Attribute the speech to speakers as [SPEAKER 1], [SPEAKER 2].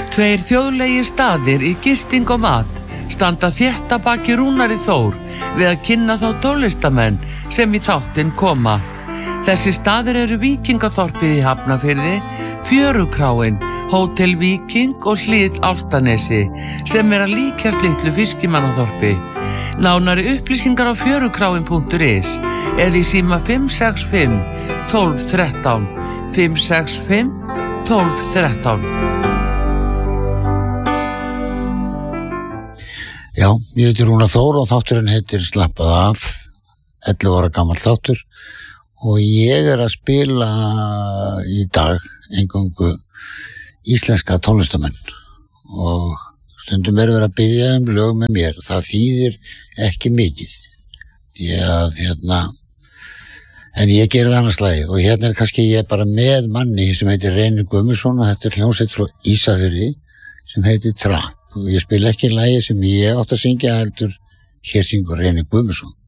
[SPEAKER 1] Tveir þjóðlegir staðir í gisting og mat standa þétt að baki Rúnari Þór við að kynna þá tónlistamenn sem í þáttinn koma. Þessi staðir eru Víkingaþorpið í Hafnarfirði, Fjörukráin, Hótel Víking og Hlið Álftanesi sem að líkjast litlu fiskimannaþorpi. Nánari upplýsingar á fjörukráin.is eða í síma 565 12 13 565 12 13.
[SPEAKER 2] Já, ég heiti Rúnar Þór og þátturinn heitir Slappað af, 11 ára gamall þáttur og ég að spila í dag eingöngu íslenska tónlistamenn og stundum verið að biðja lög með mér og það þýðir ekki mikið því að en ég gerir það annars lagið og hérna kannski ég bara með manni sem heitir Reynir Guðmundsson og þetta hljómsveit frá Ísafirði sem heitir Trapp og ég spila ekki lagið sem ég átt að syngja heldur hér syngur Reynir Guðmundsson.